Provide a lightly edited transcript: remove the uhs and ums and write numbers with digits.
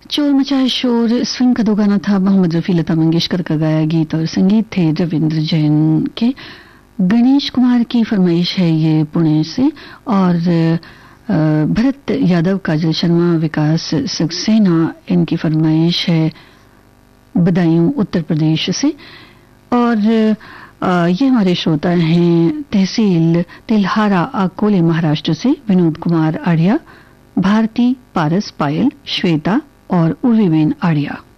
चोर मचाए शोर इस फिल्म का दो गाना था। मोहम्मद रफी, लता मंगेशकर का गाया गीत और संगीत थे रविंद्र जैन के। गणेश कुमार की फरमाइश है ये पुणे से, और भरत यादव, काजल शर्मा, विकास सक्सेना, इनकी फरमाइश है बदायूं उत्तर प्रदेश से। और ये हमारे श्रोता हैं तहसील तिलहारा, अकोले, महाराष्ट्र से विनोद कुमार आर्या, भारती, पारस, पायल, श्वेता और उर्वीबेन आर्या।